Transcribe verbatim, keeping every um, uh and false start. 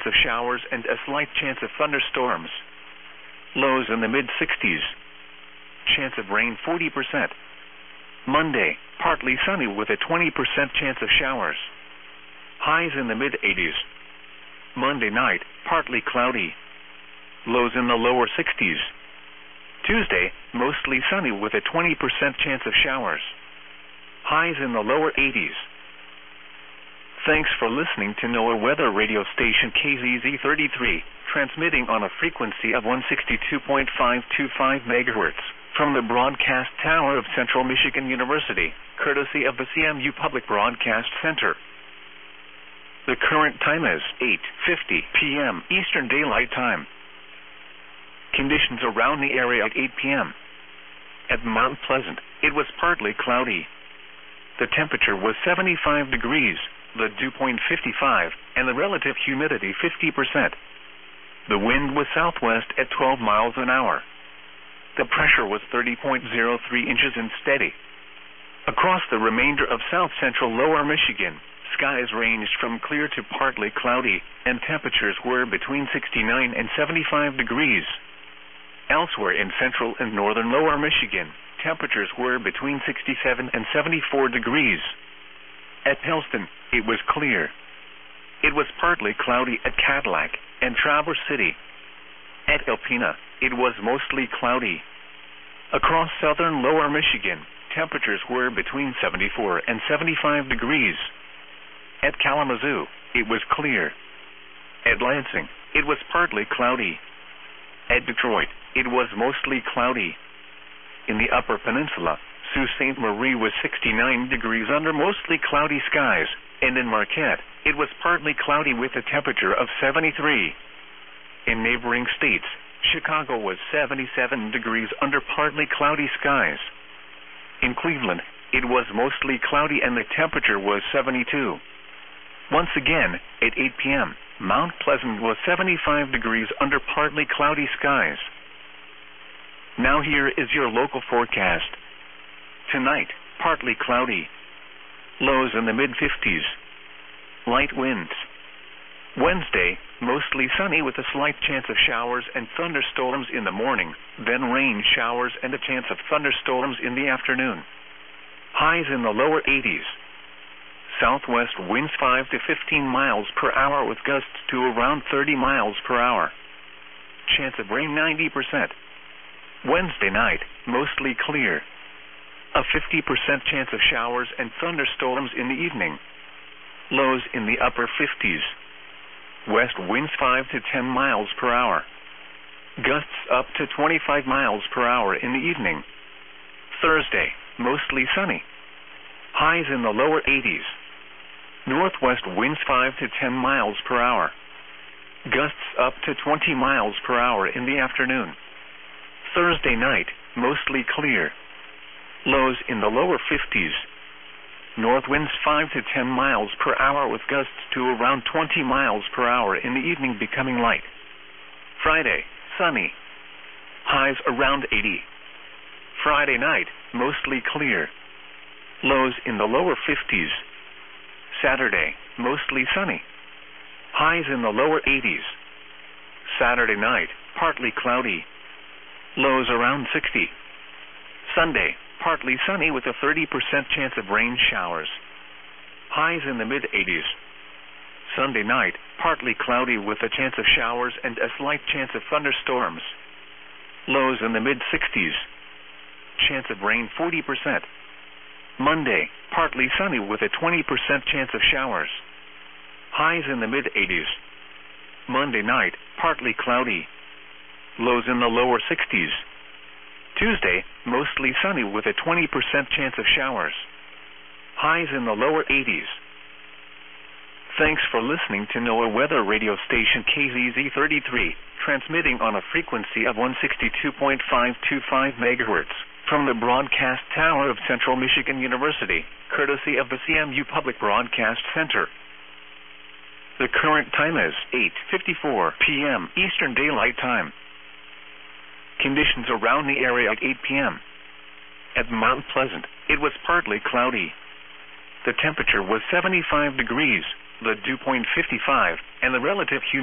chance of showers and a slight chance of thunderstorms. Lows in the mid sixties. Chance of rain forty percent. Monday, partly sunny with a twenty percent chance of showers. Highs in the mid eighties. Monday night, partly cloudy. Lows in the lower sixties. Tuesday, mostly sunny with a twenty percent chance of showers. Highs in the lower eighties. Thanks for listening to NOAA weather radio station K Z Z thirty-three, transmitting on a frequency of one sixty-two point five two five megahertz, from the broadcast tower of Central Michigan University, courtesy of the C M U Public Broadcast Center. The current time is eight fifty p m Eastern Daylight Time. Conditions around the area at eight p m At Mount Pleasant, it was partly cloudy. The temperature was seventy-five degrees, the dew point fifty-five, and the relative humidity fifty percent. The wind was southwest at twelve miles an hour. The pressure was thirty point zero three inches and steady. Across the remainder of south-central lower Michigan, skies ranged from clear to partly cloudy, and temperatures were between sixty-nine and seventy-five degrees. Elsewhere in central and northern lower Michigan, temperatures were between sixty-seven and seventy-four degrees. At Helston, it was clear. It was partly cloudy at Cadillac and Traverse City. At Alpena, it was mostly cloudy. Across southern lower Michigan, temperatures were between seventy-four and seventy-five degrees. At Kalamazoo, it was clear. At Lansing, it was partly cloudy. At Detroit, it was mostly cloudy. In the Upper Peninsula, Sault Ste. Marie was sixty-nine degrees under mostly cloudy skies, and in Marquette, it was partly cloudy with a temperature of seventy-three. In neighboring states, Chicago was seventy-seven degrees under partly cloudy skies. In Cleveland, it was mostly cloudy and the temperature was seventy-two. Once again, at eight p m, Mount Pleasant was seventy-five degrees under partly cloudy skies. Now here is your local forecast. Tonight, partly cloudy. Lows in the mid fifties. Light winds. Wednesday, mostly sunny with a slight chance of showers and thunderstorms in the morning, then rain showers and a chance of thunderstorms in the afternoon. Highs in the lower eighties. Southwest winds five to fifteen miles per hour with gusts to around thirty miles per hour. Chance of rain ninety percent. Wednesday night, mostly clear. A fifty percent chance of showers and thunderstorms in the evening. Lows in the upper fifties. West winds five to ten miles per hour. Gusts up to twenty-five miles per hour in the evening. Thursday, mostly sunny. Highs in the lower eighties. Northwest winds five to ten miles per hour. Gusts up to twenty miles per hour in the afternoon. Thursday night, mostly clear. Lows in the lower fifties. North winds five to ten miles per hour with gusts to around twenty miles per hour in the evening becoming light. Friday, sunny. Highs around eighty. Friday night, mostly clear. Lows in the lower fifties. Saturday, mostly sunny. Highs in the lower eighties. Saturday night, partly cloudy. Lows around sixty. Sunday, partly sunny with a thirty percent chance of rain showers. Highs in the mid eighties. Sunday night, partly cloudy with a chance of showers and a slight chance of thunderstorms. Lows in the mid sixties. Chance of rain forty percent. Monday, partly sunny with a twenty percent chance of showers. Highs in the mid eighties. Monday night, partly cloudy. Lows in the lower sixties. Tuesday, mostly sunny with a twenty percent chance of showers. Highs in the lower eighties. Thanks for listening to NOAA weather radio station K Z Z thirty-three, transmitting on a frequency of one sixty-two point five two five megahertz, from the broadcast tower of Central Michigan University, courtesy of the C M U Public Broadcast Center. The current time is eight fifty-four p m Eastern Daylight Time. Conditions around the area at eight p m At Mount Pleasant, it was partly cloudy. The temperature was seventy-five degrees, the dew point fifty-five, and the relative humidity